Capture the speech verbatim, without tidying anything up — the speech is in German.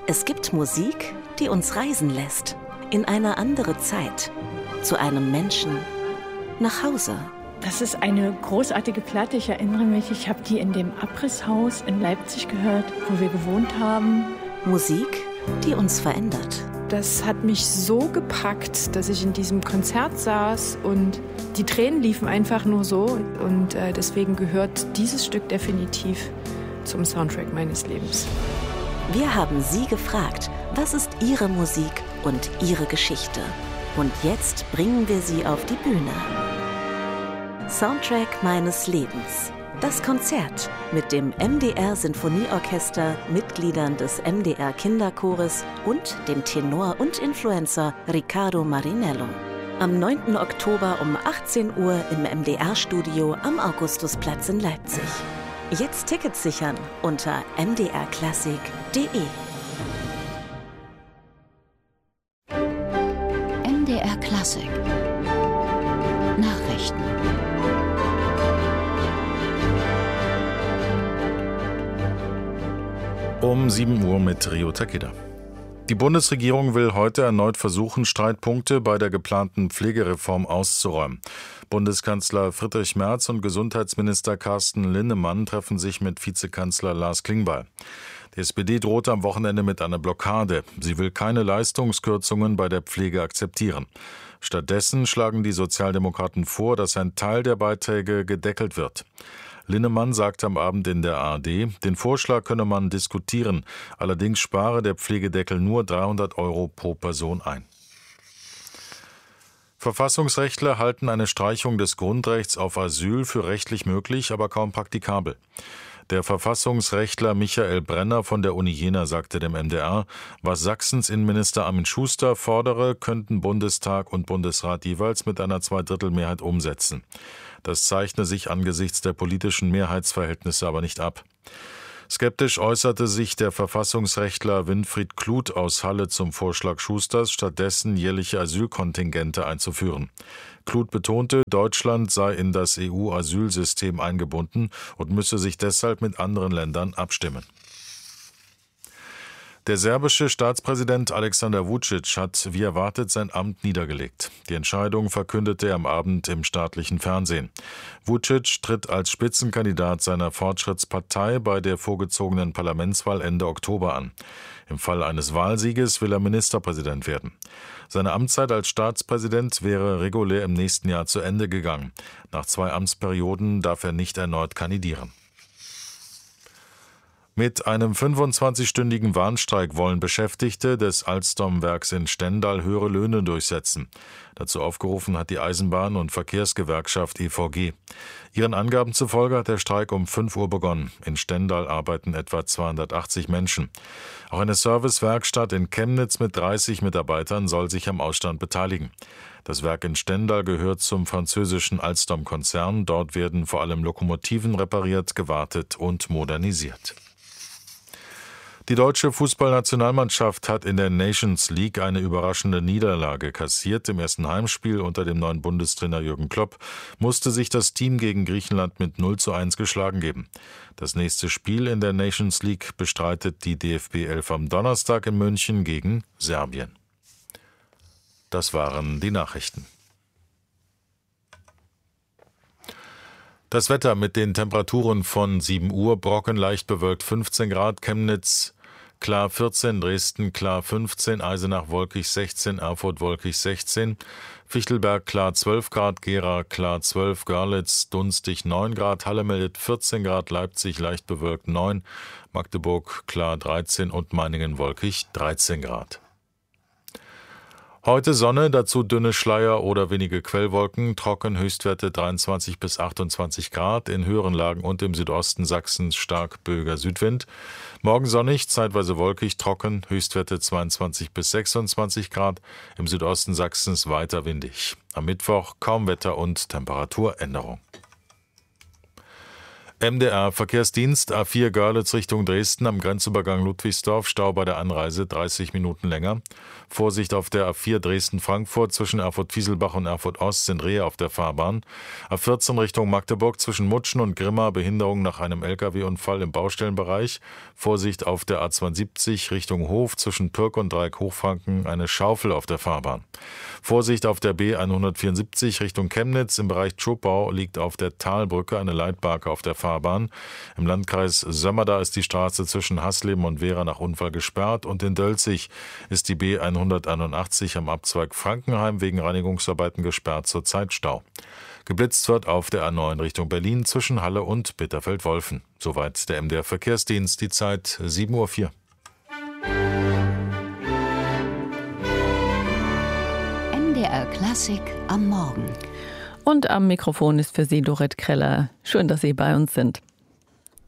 Es gibt Musik, die uns reisen lässt. In eine andere Zeit. Zu einem Menschen. Nach Hause. Das ist eine großartige Platte. Ich erinnere mich, ich habe die in dem Abrisshaus in Leipzig gehört, wo wir gewohnt haben. Musik, die uns verändert. Das hat mich so gepackt, dass ich in diesem Konzert saß und die Tränen liefen einfach nur so. Und äh, deswegen gehört dieses Stück definitiv zum Soundtrack meines Lebens. Wir haben Sie gefragt, was ist Ihre Musik und Ihre Geschichte? Und jetzt bringen wir Sie auf die Bühne. Soundtrack meines Lebens. Das Konzert mit dem M D R Sinfonieorchester, Mitgliedern des M D R Kinderchores und dem Tenor und Influencer Riccardo Marinello. Am neunten Oktober um achtzehn Uhr im M D R-Studio am Augustusplatz in Leipzig. Jetzt Tickets sichern unter m d r klassik punkt d e. M D R Klassik Nachrichten. Um sieben Uhr mit Rio Takeda. Die Bundesregierung will heute erneut versuchen, Streitpunkte bei der geplanten Pflegereform auszuräumen. Bundeskanzler Friedrich Merz und Gesundheitsminister Carsten Linnemann treffen sich mit Vizekanzler Lars Klingbeil. Die S P D drohte am Wochenende mit einer Blockade. Sie will keine Leistungskürzungen bei der Pflege akzeptieren. Stattdessen schlagen die Sozialdemokraten vor, dass ein Teil der Beiträge gedeckelt wird. Linnemann sagte am Abend in der A R D, den Vorschlag könne man diskutieren, allerdings spare der Pflegedeckel nur dreihundert Euro pro Person ein. Verfassungsrechtler halten eine Streichung des Grundrechts auf Asyl für rechtlich möglich, aber kaum praktikabel. Der Verfassungsrechtler Michael Brenner von der Uni Jena sagte dem M D R, was Sachsens Innenminister Armin Schuster fordere, könnten Bundestag und Bundesrat jeweils mit einer Zweidrittelmehrheit umsetzen. Das zeichne sich angesichts der politischen Mehrheitsverhältnisse aber nicht ab. Skeptisch äußerte sich der Verfassungsrechtler Winfried Kluth aus Halle zum Vorschlag Schusters, stattdessen jährliche Asylkontingente einzuführen. Kluth betonte, Deutschland sei in das E U-Asylsystem eingebunden und müsse sich deshalb mit anderen Ländern abstimmen. Der serbische Staatspräsident Aleksandar Vučić hat wie erwartet sein Amt niedergelegt. Die Entscheidung verkündete er am Abend im staatlichen Fernsehen. Vučić tritt als Spitzenkandidat seiner Fortschrittspartei bei der vorgezogenen Parlamentswahl Ende Oktober an. Im Fall eines Wahlsieges will er Ministerpräsident werden. Seine Amtszeit als Staatspräsident wäre regulär im nächsten Jahr zu Ende gegangen. Nach zwei Amtsperioden darf er nicht erneut kandidieren. Mit einem fünfundzwanzigstündigen Warnstreik wollen Beschäftigte des Alstom-Werks in Stendal höhere Löhne durchsetzen. Dazu aufgerufen hat die Eisenbahn- und Verkehrsgewerkschaft E V G. Ihren Angaben zufolge hat der Streik um fünf Uhr begonnen. In Stendal arbeiten etwa zweihundertachtzig Menschen. Auch eine Servicewerkstatt in Chemnitz mit dreißig Mitarbeitern soll sich am Ausstand beteiligen. Das Werk in Stendal gehört zum französischen Alstom-Konzern. Dort werden vor allem Lokomotiven repariert, gewartet und modernisiert. Die deutsche Fußballnationalmannschaft hat in der Nations League eine überraschende Niederlage kassiert. Im ersten Heimspiel unter dem neuen Bundestrainer Jürgen Klopp musste sich das Team gegen Griechenland mit null zu eins geschlagen geben. Das nächste Spiel in der Nations League bestreitet die D F B elf am Donnerstag in München gegen Serbien. Das waren die Nachrichten. Das Wetter mit den Temperaturen von sieben Uhr, Brocken leicht bewölkt fünfzehn Grad, Chemnitz klar vierzehn, Dresden klar fünfzehn, Eisenach wolkig sechzehn, Erfurt wolkig sechzehn, Fichtelberg klar zwölf Grad, Gera klar zwölf, Görlitz dunstig neun Grad, Halle meldet vierzehn Grad, Leipzig leicht bewölkt neun, Magdeburg klar dreizehn und Meiningen wolkig dreizehn Grad. Heute Sonne, dazu dünne Schleier oder wenige Quellwolken, trocken, Höchstwerte dreiundzwanzig bis achtundzwanzig Grad, in höheren Lagen und im Südosten Sachsens stark böiger Südwind. Morgen sonnig, zeitweise wolkig, trocken, Höchstwerte zweiundzwanzig bis sechsundzwanzig Grad, im Südosten Sachsens weiter windig. Am Mittwoch kaum Wetter und Temperaturänderung. M D R-Verkehrsdienst A vier Görlitz Richtung Dresden am Grenzübergang Ludwigsdorf, Stau bei der Anreise dreißig Minuten länger. Vorsicht auf der A vier Dresden-Frankfurt zwischen Erfurt-Fieselbach und Erfurt-Ost sind Rehe auf der Fahrbahn. A vierzehn Richtung Magdeburg zwischen Mutschen und Grimma, Behinderung nach einem L K W-Unfall im Baustellenbereich. Vorsicht auf der A zweiundsiebzig Richtung Hof zwischen Türk und Dreieck Hochfranken, eine Schaufel auf der Fahrbahn. Vorsicht auf der B hundertvierundsiebzig Richtung Chemnitz, im Bereich Zschopau liegt auf der Talbrücke eine Leitbarke auf der Fahrbahn. Im Landkreis Sömmerda ist die Straße zwischen Hasleben und Wehra nach Unfall gesperrt und in Dölzig ist die B hunderteinundachtzig am Abzweig Frankenheim wegen Reinigungsarbeiten gesperrt, zurzeit Stau. Geblitzt wird auf der A neun Richtung Berlin zwischen Halle und Bitterfeld-Wolfen. Soweit der M D R-Verkehrsdienst, die Zeit sieben Uhr vier. M D R Klassik am Morgen. Und am Mikrofon ist für Sie Dorette Kreller. Schön, dass Sie bei uns sind.